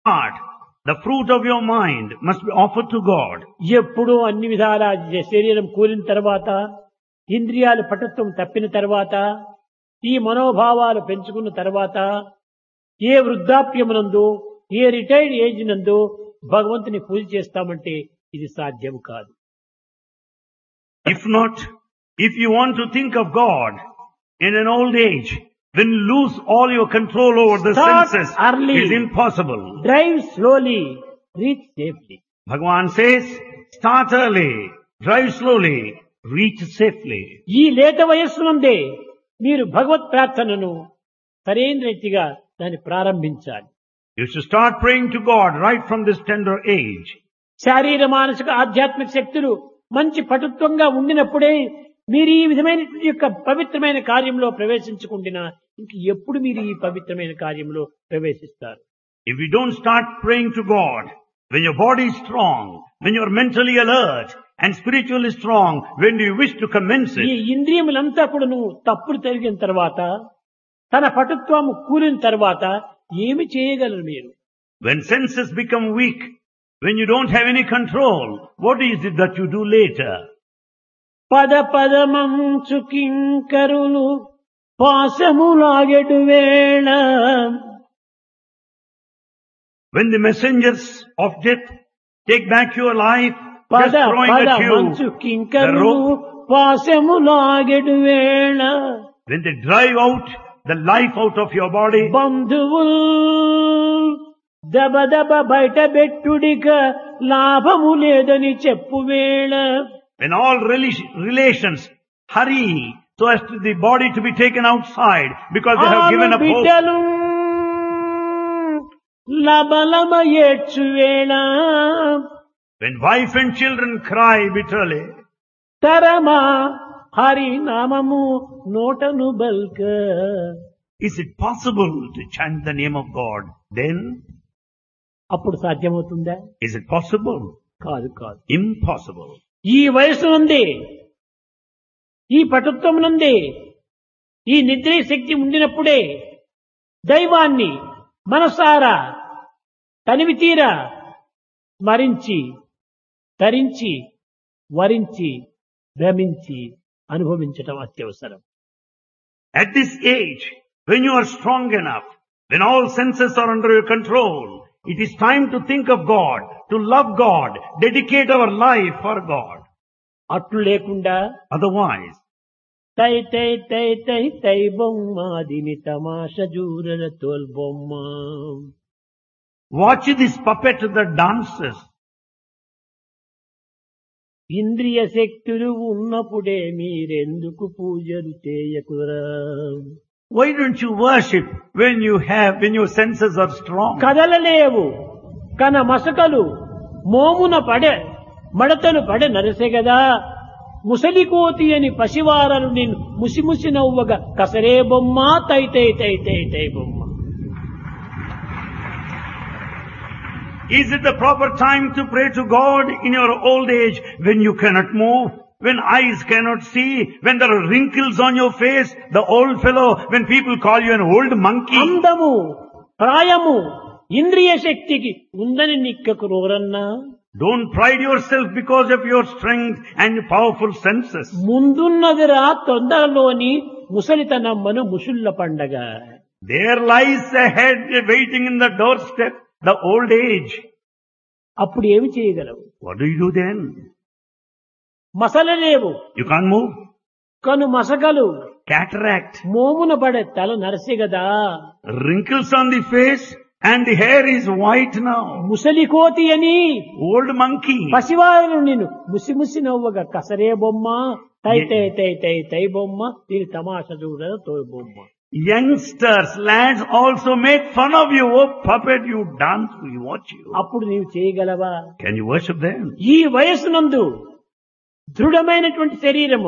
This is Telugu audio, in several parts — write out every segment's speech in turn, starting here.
heart, the fruit of your mind must be offered to God. ఎప్పుడూ అన్ని విధాల శరీరం కూలిన తర్వాత, ఇంద్రియాలు పటుత్వం తప్పిన తర్వాత, ఈ మనోభావాలు పెంచుకున్న తర్వాత, ఏ వృద్ధాప్యమునందు, ఏ రిటైర్డ్ ఏజ్ నందు భగవంతుని పూజ చేస్తామంటే ఇది సాధ్యం కాదు. If not, if you want to think of God in an old age, then lose all your control over the Start senses. early. It is impossible. Drive slowly, reach safely. Bhagavan says, start early, drive slowly, reach safely. ఈ లేత వయస్సు నుండే మీరు భగవత్ ప్రార్థనను సరైన రీతిగా దాన్ని ప్రారంభించాలి. You should start praying to God right from this tender age. శారీర మానసిక ఆధ్యాత్మిక శక్తులు మంచి పటుత్వంగా ఉండినప్పుడే మీరు ఈ విధమైన యొక్క పవిత్రమైన కార్యంలో ప్రవేశించుకుంటున్నా ఇంక ఎప్పుడు మీరు ఈ పవిత్రమైన కార్యంలో ప్రవేశిస్తారు? If you don't start praying to God, when your body is strong, when you are mentally alert and spiritually strong, when do you wish to commence ఈ it? ఇంద్రియములంతా కూడా నువ్వు తప్పులు తిరిగిన తర్వాత, తన పటుత్వము కూలిన తర్వాత ఏమి చేయగలరు మీరు? When senses become weak, when you don't have any control, what is it that you do later? పద పదమంచు కింకరులు పాశములాగెడు వేళ, When the messengers of death take back your life, పద just throwing at పదమంచు you the కింకరులు rope, పాశములాగెడు వేళ, when they drive out the life out of your body, బంధువుల్ దబ దబ బయట బెట్టుడిక లాభము లేదని చెప్పు వేళ, when all relations hurry so as to the body to be taken outside because they have given up hope. బిడ్డలు లబలమ ఏడ్చు వేళ, When wife and children cry bitterly, తరమా హరి నామము నోటను బల్క, is it possible to chant the name of God? Then, అప్పుడు సాధ్యమవుతుందా? is it possible? కాదు కాదు. Impossible. ఈ వయసు నుండి, ఈ పటుత్వం నుండి, ఈ నిద్రే శక్తి ఉండినప్పుడే దైవాన్ని మనసారా తనివి తీరా స్మరించి, తరించి, వరించి, భ్రమించి అనుభవించటం అత్యవసరం. At this age, when you are strong enough, when all senses are under your control, it is time to think of God, to love God, dedicate our life for God. అట్లు లేకుండా Otherwise, తై తై తై తై తై బొమ్మ దిని తమాష జూరల తోల్ బొమ్మ, watch this puppet that dances. ఇంద్రియ శక్తులు ఉన్నప్పుడే మీరెందుకు పూజలు చేయకురా? Why don't you worship when your senses are strong? కదలలేవు కన మసకలు మోమున పడే మడతలు పడే నరసెగదా, ముసలికోతి అని పసివారలు నిన్ను ముసిముసి నవ్వగా కసరే బొమ్మ తై తై తై తై తై బొమ్మ. Is it the proper time to pray to God in your old age when you cannot move, when eyes cannot see, when there are wrinkles on your face, the old fellow, when people call you an old monkey? అందము ప్రాయము ఇంద్రియ శక్తికి ఉందని నిక్కకు రోరన్నా, Don't pride yourself because of your strength and powerful senses. ముందున్నదిరా తొందరలోని ముసలితనమ్మను ముసుళ్ళ పండగ. There lies ahead waiting in the doorstep, the old age. అప్పుడు ఏమి చేయగలవు? What do you do then? మసలలేవు You can't move. కను మసకలు Cataract, మోమున పడే తల నరసిగదా, wrinkles on the face and the hair is white now. ముసలికోతి అని Old monkey. పసివారు నిన్ను ముసిముసి నవ్వగా కసరే బొమ్మ తై తై తై తై తై బొమ్మ దీని తమాష చూడ తోయ బొమ్మ. Youngsters, lads also make fun of you. Oh puppet, you dance, we watch you. అప్పుడు నీవు చేయగలవా? Can you worship them? ఈ వయస్సునందు దృఢమైనటువంటి శరీరము,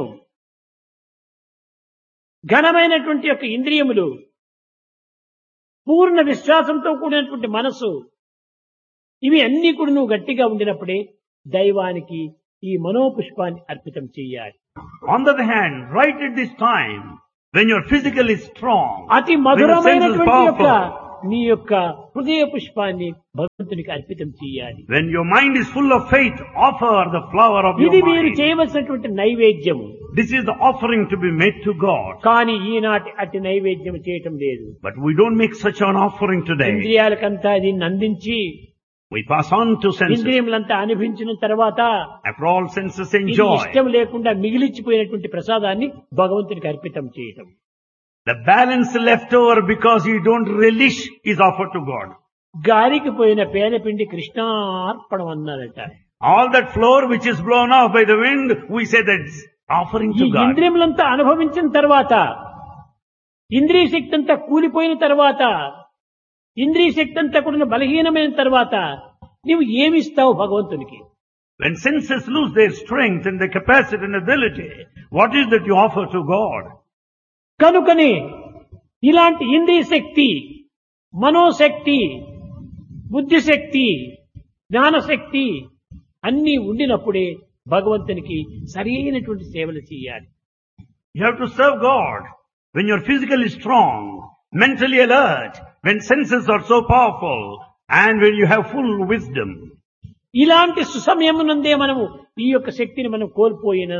ఘనమైనటువంటి యొక్క ఇంద్రియములు, పూర్ణ విశ్వాసంతో కూడినటువంటి మనసు, ఇవి అన్ని కూడా నువ్వు గట్టిగా ఉండినప్పుడే దైవానికి ఈ మనోపుష్పాన్ని అర్పితం చేయాలి. On the other hand, right at this time, when you're physically strong, అతి when your sense is మధురమైనటువంటి యొక్క powerful, మీ యొక్క హృదయ పుష్పాన్ని భగవంతునికి అర్పితం చేయాలి. When your mind is full of faith, offer the flower of your ఇది మీరు mind. చేయవలసినటువంటి నైవేద్యము. This is the offering to be made to God. కానీ ఈనాటి అట్టి నైవేద్యం చేయటం లేదు. But we don't make such an offering today. ఇంద్రియాలకంతా దీన్ని అందించి We pass on to senses. ఇంద్రియములంతా అనుభవించిన తర్వాత After all senses ఇది enjoy, ఇష్టం లేకుండా మిగిలిచిపోయినటువంటి ప్రసాదాన్ని భగవంతునికి అర్పితం చేయటం. the balance left over because you don't relish is offered to God. గాలికి పోయిన పేదపిండి కృష్ణార్పణం అన్నారట. All that flour which is blown off by the wind, we say that's offering ఈ to God. ఇంద్రియములంతా అనుభవించిన తర్వాత, ఇంద్రియ శక్తి అంతా కూలిపోయిన తర్వాత, ఇంద్రియ శక్తి అంతా కూడా బలహీనమైన తర్వాత నీవు ఏమిస్తావు భగవంతునికి? When senses lose their strength and their capacity and ability, what is that you offer to God? కనుకనే ఇలాంటి ఇంద్రియ శక్తి, మనోశక్తి, బుద్ధిశక్తి, జ్ఞానశక్తి అన్నీ ఉండినప్పుడే భగవంతునికి సరైనటువంటి సేవలు చేయాలి. You have to serve God when you're physically strong, mentally alert, when senses are so powerful, and when you have full wisdom. ఇలాంటి సుసమయమునందే మనము ఈ యొక్క శక్తిని మనం కోల్పోయినా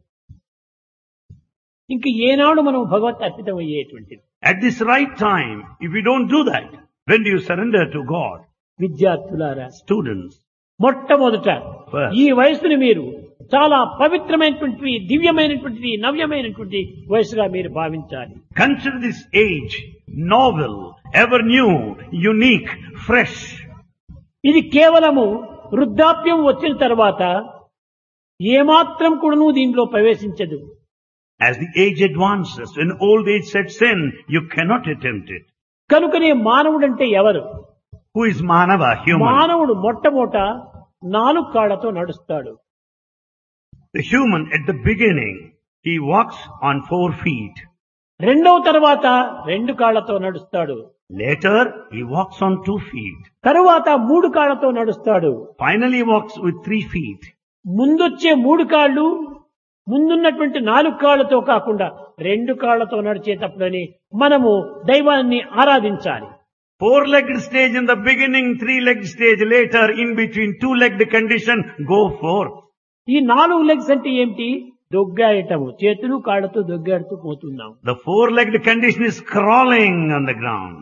ఇంక ఏనాడు మనం భగవత్ అర్పితం అయ్యేటువంటిది. At this right time, if you don't do that, when do you surrender to God? విద్యార్థులారా, Students, మొట్టమొదట First. ఈ వయసుని మీరు చాలా పవిత్రమైనటువంటి, దివ్యమైనటువంటి, నవ్యమైనటువంటి వయసుగా మీరు భావించాలి. consider this age novel, ever new, unique, fresh. ఇది కేవలము వృద్ధాప్యం వచ్చిన తర్వాత ఏమాత్రం కూడాను దీనిలో ప్రవేశించదు. As the age advances, when old age sets in, you cannot attempt it. కనుకనే మానవుడంటే ఎవరు? Who is Manava, human? మానవుడు మొట్టమొదట 4 కాళ్లతో నడుస్తాడు. The human at the beginning, he walks on 4 feet. రెండవ తర్వాత 2 కాళ్లతో నడుస్తాడు. Later, he walks on 2 feet. తరువాత 3 కాళ్లతో నడుస్తాడు. Finally, he walks with 3 feet. ముందొచ్చే 3 కాళ్ళు ముందున్నటువంటి 4 కాళ్లతో కాకుండా 2 కాళ్లతో నడిచేటప్పుడని మనము దైవాన్ని ఆరాధించాలి. 4-legged stage in the beginning, 3-legged stage later, in between 2-legged condition, go forth. ఈ 4 లెగ్స్ అంటే ఏమిటి? దొగ్గాడటము, చేతులు కాళ్లతో దొగ్గాడుతూ పోతున్నాం. The 4-legged condition is crawling on the ground.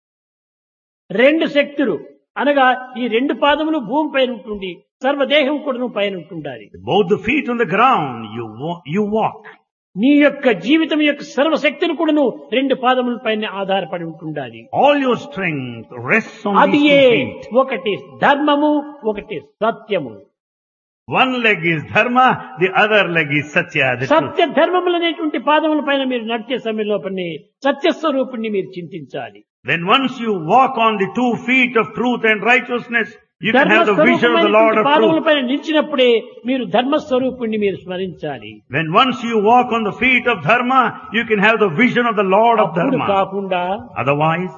2 శక్తులు అనగా ఈ 2 పాదములు భూమి పైన ఉంటుంది, సర్వదేహం కూడా పైన ఉంటుండాలి. Both the feet on the ground, you walk. నీ యొక్క జీవితం యొక్క సర్వశక్తిని కూడాను 2 పాదముల పైన ఆధారపడి ఉంటుండాలి. All your strength rests on అది these 2 feet. ఒకటి ధర్మము, ఒకటి సత్యము. One leg is dharma, the other leg is satya. The truth. సత్య ధర్మములు అనేటువంటి పాదముల పైన మీరు నడిచే సమయంలో సత్యస్వరూపుణ్ణి మీరు చింతించాలి. Then once you walk on the 2 feet of truth and righteousness, you can have the vision of the Lord of పాదముల truth. పైన నిలిచినప్పుడే మీరు ధర్మస్వరూపుణ్ణి మీరు స్మరించాలి. When once you walk on the feet of dharma, you can have the vision of the Lord of అప్పుడు dharma. కాకుండా Otherwise,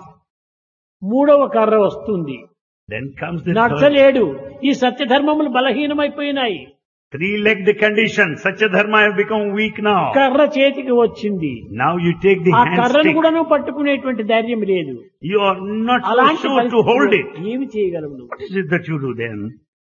3వ కర్ర వస్తుంది. then comes the third. నడచలేడు. ఈ సత్య ధర్మములు బలహీనమైపోయినాయి. 3-legged condition. Such a dharma have become weak now. కర్ర చేతికి వచ్చింది. Now you take the ఆ hand కర్రను stick. కూడాను పట్టుకునేటువంటి ధైర్యం లేదు. You are not so అలాంటి sure to hold it. పరిస్థితిలో ఏమి చేయగలవు నువ్వు? What is it that you do then?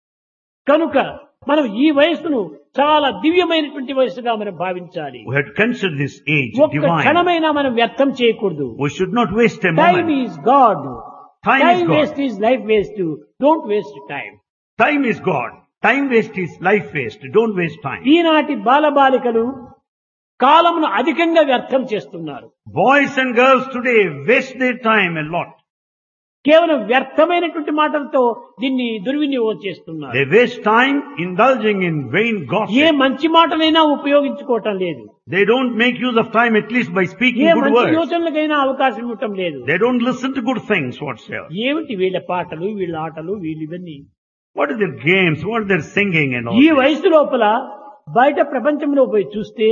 కనుక మనం ఈ వయస్సును చాలా దివ్యమైనటువంటి వయస్సుగా మనం భావించాలి. We have to consider this age ఒక్క divine. క్షణమైనా మనం వ్యర్థం చేయకూడదు. We should not waste a time moment. Is God. Time is time God. Waste is life waste. Don't waste time. Time is God. Time waste is life waste. Don't waste time. ఈనాటి బాలబాలికలు కాలమును అధికంగా వ్యర్థం చేస్తున్నారు. Boys and girls today waste their time a lot. కేవలం వ్యర్థమైనటువంటి మాటలతో దీన్ని దుర్వినియోగం చేస్తున్నారు. They waste time indulging in vain A gossip. మంచి మాటలైనా ఉపయోగించుకోవటం లేదు. They don't make use of time at least by speaking A good మంచి words. యోచనలకైనా అవకాశం ఇవ్వటం లేదు. They don't listen to good things whatsoever. ఏమిటి వీళ్ళ పాటలు, వీళ్ళ ఆటలు, వీళ్ళు ఇవన్నీ? What are their games? What are their singing and all ఈ this? వయసు లోపల బయట ప్రపంచంలో పోయి చూస్తే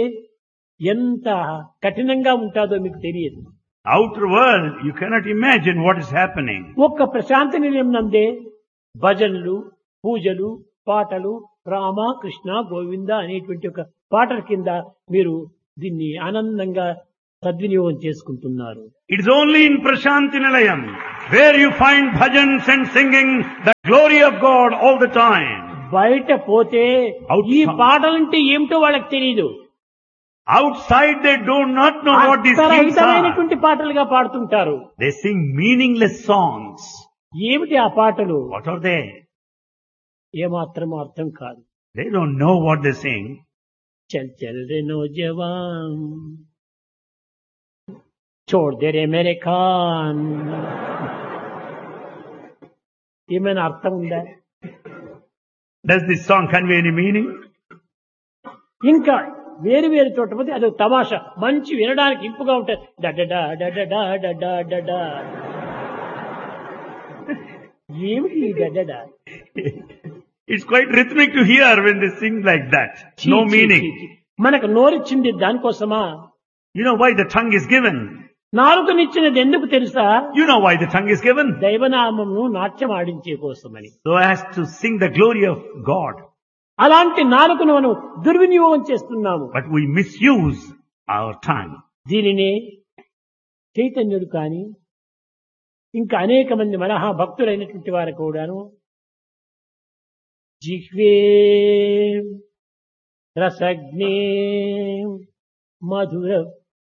ఎంత కఠినంగా ఉంటుందో మీకు తెలియదు. Outer world, you cannot imagine what is happening. ఒక్క ప్రశాంతి నిలయం నందే భజనలు, పూజలు, పాటలు, రామ కృష్ణ గోవింద అనేటువంటి ఒక పాటల కింద మీరు దీన్ని ఆనందంగా సద్వినియోగం చేసుకుంటున్నారు. It is only in Prashanti Nilayam where you find bhajans and singing the glory of God all the time. బయట పోతే ఈ Outside. పాటలంటే ఏమిటో వాళ్ళకి తెలియదు. Outside they do not know what these hymns are. అర్థరహితమైనటువంటి పాటలుగా పాడుతుంటారు. They sing meaningless songs. ఏమిటి ఆ పాటలు? What are they? ఏమాత్రం అర్థం కాదు. They don't know what they sing. చల్ చల్ రే నౌజవాన్ छोड़ दे रे मेरे खान. ఏమైనా అర్థం ఉందా? Does this song convey any meaning? ఇంకా వేరు వేరు చోట పోతే అది తమాషా మంచి వినడానికి ఇంపుగా ఉంటుంది. డడడా డడడా డడా డడా. ఏమిటి ఈ డడడా? It's quite rhythmic to hear when they sing like that. చీ, No చీ, meaning. చీ, చీ. మనకు నోరిచ్చింది దానికోసమా? You know why the tongue is given? నాలుకనిచ్చినది ఎందుకు తెలుసా? You know why the tongue is given? దైవనామమును నాట్యం ఆడించే కోసమని. So as to sing the glory of God. అలాంటి నాలుకను మనం దుర్వినియోగం చేస్తున్నాము. But we misuse our tongue. దీనిని చైతన్యుడు కాని ఇంకా అనేక మంది మహా భక్తులైనటువంటి వారు కూడాను జిహ్వే రసజ్ఞే మధుర